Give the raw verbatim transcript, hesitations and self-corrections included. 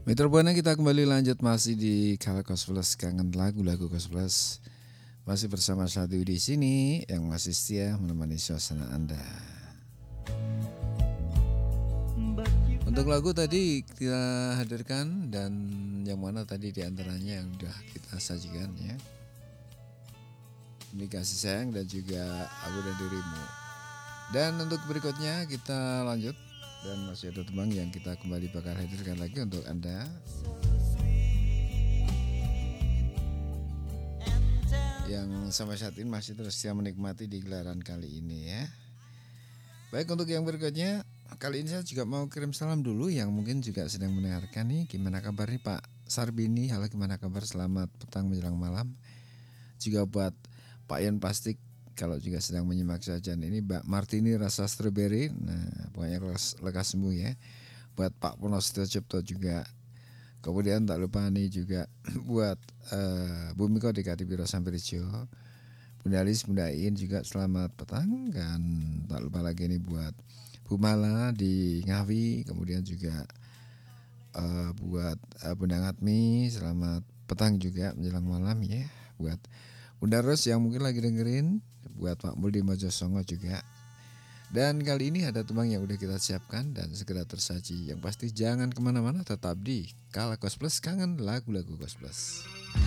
Mitra Buana, kita kembali lanjut masih di Kala Kos Plus, kangen lagu-lagu Kos Plus. Masih bersama Satu di sini yang masih setia menemani suasana Anda. Untuk lagu tadi kita hadirkan dan yang mana tadi diantaranya yang sudah kita sajikan ya. Ini Kasih Sayang dan juga Aku dan Dirimu. Dan untuk berikutnya kita lanjut. Dan masih ada teman yang kita kembali bakal hadirkan lagi untuk Anda. Yang sampai saat ini masih terus setia menikmati di gelaran kali ini ya. Baik, untuk yang berikutnya, kali ini saya juga mau kirim salam dulu yang mungkin juga sedang mendengarkan nih. Gimana kabar nih Pak Sarbini? Halo, gimana kabar? Selamat petang menjelang malam. Juga buat Pak Yan Plastik, kalau juga sedang menyimak sajian ini, Mbak Martini rasa strawberry, nah pokoknya lekas sembuh ya. Buat Pak Purno Cipto juga. Kemudian tak lupa nih juga buat uh, Bu Miko di K T B Rosamberjo, Bunda Alis, Bunda In juga selamat petang. Dan tak lupa lagi nih buat Bu Mala di Ngawi, kemudian juga uh, buat uh, Bunda Ngatmi selamat petang juga menjelang malam ya. Buat Bunda Ros yang mungkin lagi dengerin, buat Pak Mul di Mojosongo juga. Dan kali ini ada tembang yang udah kita siapkan dan segera tersaji. Yang pasti jangan kemana-mana, tetap di Kala Kos Plus, kangen lagu-lagu Kos Plus.